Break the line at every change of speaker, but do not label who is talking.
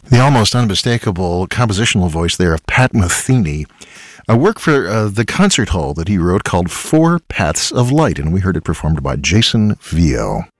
The almost unmistakable compositional voice there of Pat Metheny, a work for the concert hall that he wrote called Four Paths of Light, and we heard it performed by Jason Vio.